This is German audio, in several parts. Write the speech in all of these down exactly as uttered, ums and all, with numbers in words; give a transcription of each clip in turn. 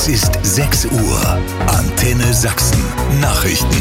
Es ist sechs Uhr. Antenne Sachsen. Nachrichten.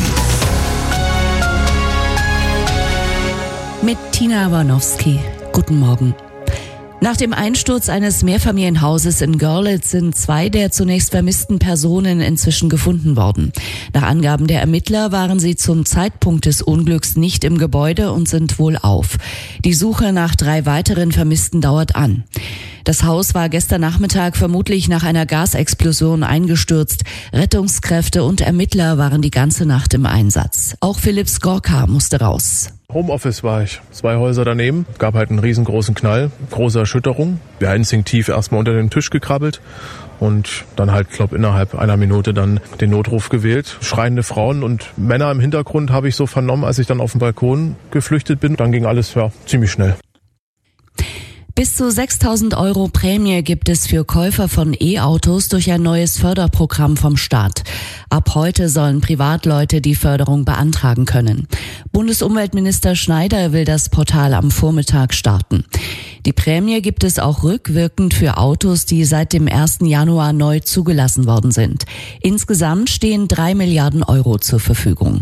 Mit Tina Warnowski. Guten Morgen. Nach dem Einsturz eines Mehrfamilienhauses in Görlitz sind zwei der zunächst vermissten Personen inzwischen gefunden worden. Nach Angaben der Ermittler waren sie zum Zeitpunkt des Unglücks nicht im Gebäude und sind wohlauf. Die Suche nach drei weiteren Vermissten dauert an. Das Haus war gestern Nachmittag vermutlich nach einer Gasexplosion eingestürzt. Rettungskräfte und Ermittler waren die ganze Nacht im Einsatz. Auch Philipp Skorka musste raus. Homeoffice war ich. Zwei Häuser daneben. Gab halt einen riesengroßen Knall, große Erschütterung. Wir instinktiv erstmal unter den Tisch gekrabbelt und dann halt, glaube innerhalb einer Minute dann den Notruf gewählt. Schreiende Frauen und Männer im Hintergrund habe ich so vernommen, als ich dann auf den Balkon geflüchtet bin. Dann ging alles ja ziemlich schnell. Bis zu sechstausend Euro Prämie gibt es für Käufer von E-Autos durch ein neues Förderprogramm vom Staat. Ab heute sollen Privatleute die Förderung beantragen können. Bundesumweltminister Schneider will das Portal am Vormittag starten. Die Prämie gibt es auch rückwirkend für Autos, die seit dem ersten Januar neu zugelassen worden sind. Insgesamt stehen drei Milliarden Euro zur Verfügung.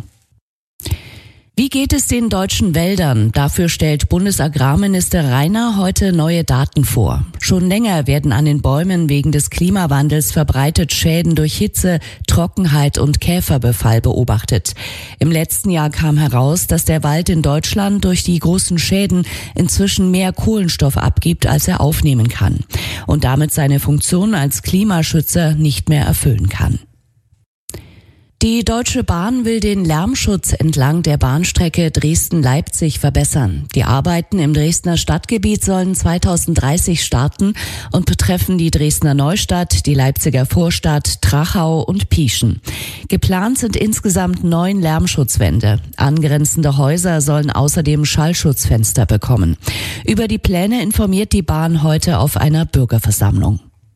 Wie geht es den deutschen Wäldern? Dafür stellt Bundesagrarminister Rainer heute neue Daten vor. Schon länger werden an den Bäumen wegen des Klimawandels verbreitet Schäden durch Hitze, Trockenheit und Käferbefall beobachtet. Im letzten Jahr kam heraus, dass der Wald in Deutschland durch die großen Schäden inzwischen mehr Kohlenstoff abgibt, als er aufnehmen kann und damit seine Funktion als Klimaschützer nicht mehr erfüllen kann. Die Deutsche Bahn will den Lärmschutz entlang der Bahnstrecke Dresden-Leipzig verbessern. Die Arbeiten im Dresdner Stadtgebiet sollen zweitausenddreißig starten und betreffen die Dresdner Neustadt, die Leipziger Vorstadt, Trachau und Pieschen. Geplant sind insgesamt neun Lärmschutzwände. Angrenzende Häuser sollen außerdem Schallschutzfenster bekommen. Über die Pläne informiert die Bahn heute auf einer Bürgerversammlung.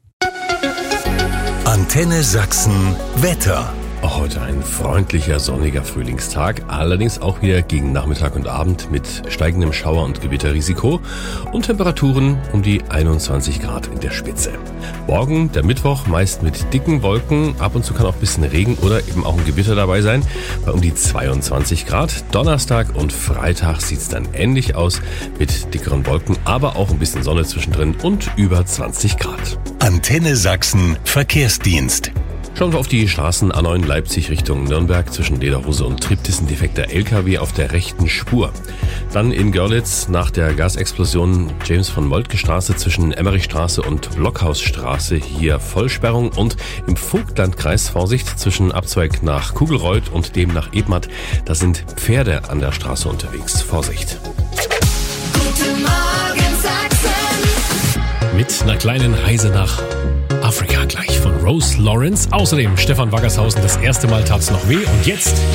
Antenne Sachsen Wetter. Heute ein freundlicher, sonniger Frühlingstag, allerdings auch wieder gegen Nachmittag und Abend mit steigendem Schauer- und Gewitterrisiko und Temperaturen um die einundzwanzig Grad in der Spitze. Morgen, der Mittwoch, meist mit dicken Wolken, ab und zu kann auch ein bisschen Regen oder eben auch ein Gewitter dabei sein, bei um die zweiundzwanzig Grad. Donnerstag und Freitag sieht es dann ähnlich aus mit dickeren Wolken, aber auch ein bisschen Sonne zwischendrin und über zwanzig Grad. Antenne Sachsen Verkehrsdienst. Schauen wir auf die Straßen A neun Leipzig Richtung Nürnberg zwischen Lederhose und Triptis ein defekter L K W auf der rechten Spur. Dann in Görlitz nach der Gasexplosion James von Moltke Straße zwischen Emmerichstraße und Blockhausstraße hier Vollsperrung und im Vogtlandkreis Vorsicht zwischen Abzweig nach Kugelreuth und dem nach Ebmatt. Da sind Pferde an der Straße unterwegs. Vorsicht. Guten Morgen Sachsen. Mit einer kleinen Reise nach Afrika gleich von Rose Lawrence. Außerdem Stefan Waggershausen, das erste Mal tat's noch weh. Und jetzt